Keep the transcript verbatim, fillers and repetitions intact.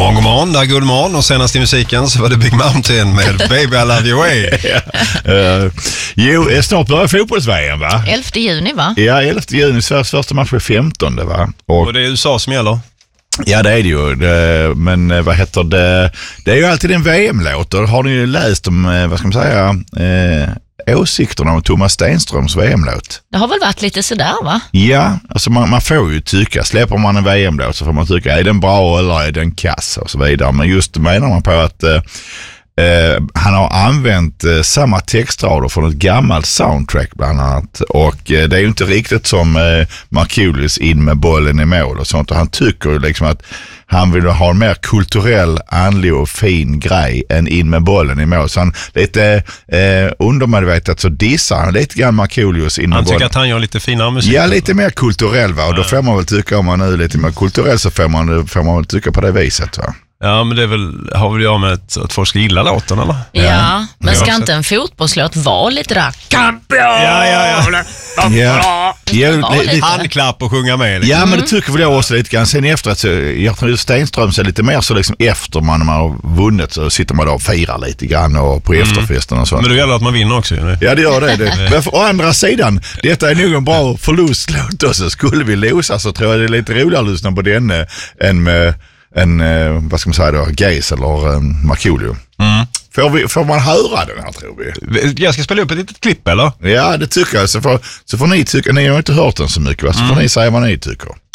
morgon, god morgon, där är god morgon och senast i musiken så var det Big Mountain med Baby I Love You Way. uh, jo, snart börjar fotbolls-V M, va? elfte juni, va? Ja, elfte juni, Sveriges första match är femtonde, va? Och, och det är U S A som gäller? Ja, det är det ju. Det, men vad heter det? Det är ju alltid en V M-låt. Och har ni ju läst om, vad ska man säga, eh, åsikterna om Thomas Stenströms V M-låt? Det har väl varit lite sådär, va? Ja, alltså man, man får ju tycka. Släpper man en V M-låt så får man tycka, är den bra eller är den kass och så vidare. Men just menar man på att eh, eh, han har använt eh, samma textrader från ett gammalt soundtrack bland annat. Och eh, det är ju inte riktigt som eh, Markoolios in med bollen i mål och sånt. Och han tycker ju liksom att han vill ha en mer kulturell, andlig och fin grej än in med bollen i mål. Så han lite eh, undermedvetet så dissar han lite grann Markoolios in med han bollen. Han tycker att han gör lite finare musik. Ja, lite mer kulturell, va? Och då får man väl tycka, om man är lite mer kulturell så får man, får man väl tycka på det viset, va? Ja, men det är väl, har väl jag med att, att folk ska gilla låten, eller? Ja, ja. Men ska ja, inte en fotbollslåt vara lite där? Kampion! Ja, ja, ja. Ja. Ja, lite. Handklapp och sjunga med. Liksom. Ja, men det tycker väl jag också lite grann. Sen efteråt så, jag tror Stenström så lite mer så liksom efter man har vunnit så sitter man då och firar lite grann och på mm. efterfesten och sånt. Men det gäller att man vinner också. Ne? Ja, det gör det. det. Men för, å andra sidan, detta är nog en bra förlustlåt och så skulle vi losa så tror jag det är lite roligare att lyssna på den än med en, vad ska man säga då, Gaze eller um, Markoolio. Mm. Får, vi, får man höra den här, tror vi? Jag ska spela upp ett litet klipp, eller? Ja, det tycker jag. Så får, så får ni tycka, ni har inte hört den så mycket, va? Så mm. får ni säga vad ni tycker.